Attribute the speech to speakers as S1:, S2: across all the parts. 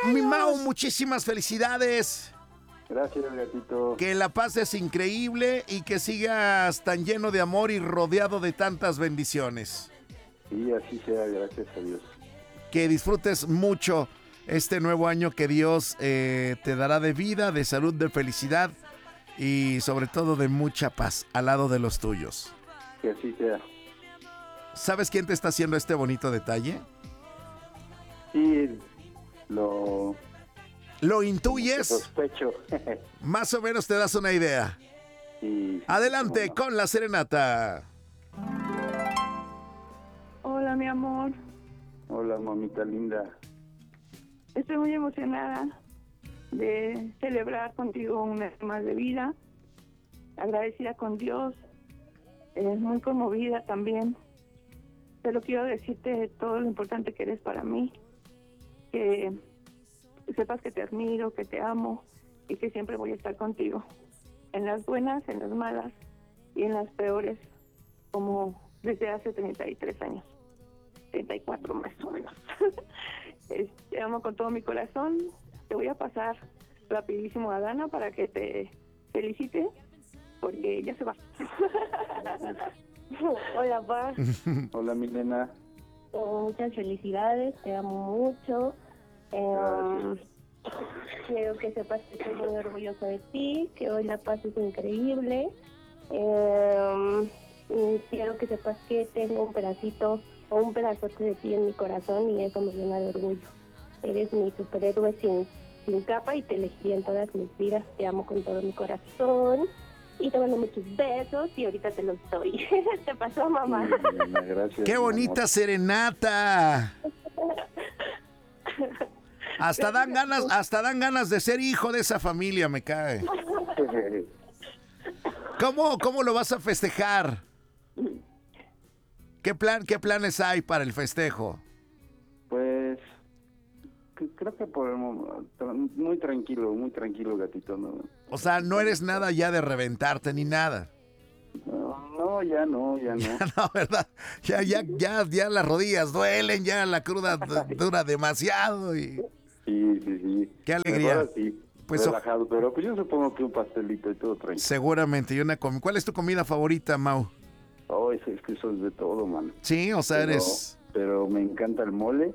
S1: Mi Mau, muchísimas felicidades.
S2: Gracias, gatito.
S1: Que la pases increíble y que sigas tan lleno de amor y rodeado de tantas bendiciones.
S2: Sí, así sea, gracias a Dios.
S1: Que disfrutes mucho este nuevo año que Dios te dará de vida, de salud, de felicidad y sobre todo de mucha paz al lado de los tuyos.
S2: Que así sea.
S1: ¿Sabes quién te está haciendo este bonito detalle?
S2: Sí, lo
S1: intuyes?
S2: sospecho.
S1: Más o menos te das una idea.
S2: Sí,
S1: Adelante
S2: no.
S1: con la serenata.
S3: Hola, mi amor.
S2: Hola, mamita linda.
S3: Estoy muy emocionada de celebrar contigo un mes más de vida. Agradecida con Dios. Muy conmovida también. Pero quiero decirte todo lo importante que eres para mí. Que sepas que te admiro, que te amo y que siempre voy a estar contigo. En las buenas, en las malas y en las peores, como desde hace 33 años. 34 más o menos. Te amo con todo mi corazón. Te voy a pasar rapidísimo a Dana para que te felicite, porque ya se va.
S4: Hola, Paz.
S2: Hola, mi nena.
S4: Muchas felicidades, te amo mucho. Quiero que sepas que estoy muy orgullosa de ti, que hoy la paz es increíble. Quiero que sepas que tengo un pedacito o un pedazote de ti en mi corazón y eso me llena de orgullo. Eres mi superhéroe sin capa y te elegí en todas mis vidas. Te amo con todo mi corazón y te mando muchos besos y ahorita te los doy. ¿Te pasó, mamá?
S2: Sí, nena, gracias.
S1: ¡Qué bonita serenata! Hasta dan ganas de ser hijo de esa familia, me cae. ¿Cómo lo vas a festejar? ¿Qué planes hay para el festejo?
S2: Pues creo que por el momento muy tranquilo, gatito. No,
S1: O sea, no eres nada ya de reventarte ni nada.
S2: ya no.
S1: No, ¿verdad? Ya las rodillas duelen, ya la cruda dura demasiado y...
S2: Sí.
S1: Qué alegría.
S2: Ahora sí,
S1: Pues,
S2: relajado, pero pues yo supongo que un pastelito y todo tranquilo.
S1: Seguramente. ¿Cuál es tu comida favorita, Mau?
S2: Oh, es que eso es de todo, man.
S1: Sí, o sea, eres...
S2: Pero me encanta el mole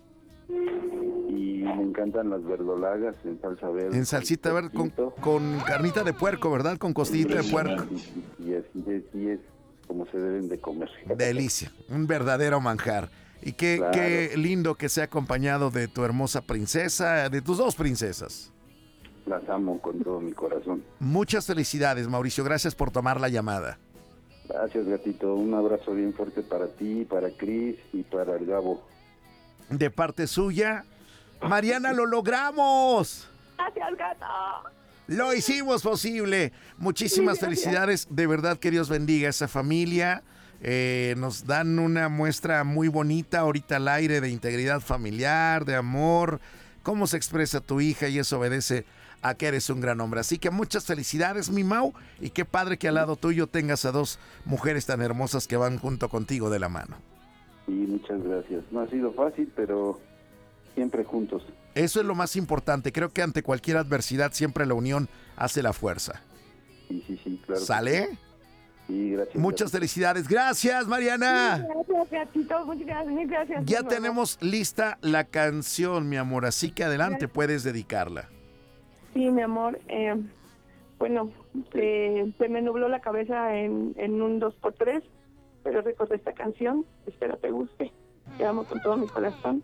S2: y me encantan las verdolagas en salsa verde.
S1: En salsita verde con carnita de puerco, ¿verdad? Con costillita de puerco.
S2: Y así es como se deben de comer.
S1: Delicia, un verdadero manjar. Y qué lindo que sea acompañado de tu hermosa princesa, de tus dos princesas.
S2: Las amo con todo mi corazón.
S1: Muchas felicidades, Mauricio. Gracias por tomar la llamada.
S2: Gracias, gatito. Un abrazo bien fuerte para ti, para Cris y para el Gabo.
S1: De parte suya, Mariana, lo logramos.
S3: Gracias, gato.
S1: Lo hicimos posible. Muchísimas felicidades. De verdad que Dios bendiga a esa familia. Nos dan una muestra muy bonita ahorita al aire de integridad familiar, de amor, cómo se expresa tu hija y eso obedece a que eres un gran hombre. Así que muchas felicidades, mi Mau, y qué padre que al lado tuyo tengas a dos mujeres tan hermosas que van junto contigo de la mano.
S2: Y muchas gracias. No ha sido fácil, pero siempre juntos.
S1: Eso es lo más importante. Creo que ante cualquier adversidad siempre la unión hace la fuerza.
S2: Sí, claro.
S1: ¿Sale?
S2: Sí, gracias.
S1: Muchas felicidades. Gracias, Mariana.
S3: Gracias, gatito. Muchas gracias.
S1: Ya tenemos lista la canción, mi amor, así que adelante, puedes dedicarla.
S3: Sí, mi amor. Bueno, se me nubló la cabeza en un 2x3, pero recordé esta canción. Espero te guste. Te amo con todo mi corazón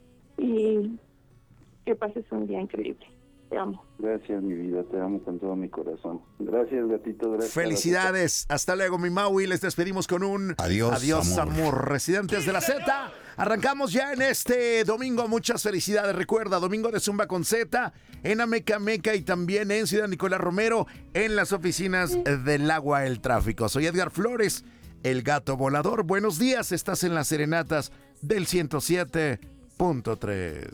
S3: y que pases un día increíble. Te amo.
S2: Gracias, mi vida. Te amo con todo mi corazón. Gracias, gatito. Gracias.
S1: Felicidades. Hasta luego, mi Maui. Les despedimos con un adiós, amor. Residentes de la Z. Arrancamos ya en este domingo. Muchas felicidades. Recuerda, domingo de Zumba con Z en Ameca Meca y también en Ciudad Nicolás Romero en las oficinas del Agua el Tráfico. Soy Edgar Flores, el gato volador. Buenos días. Estás en las serenatas del 107.3.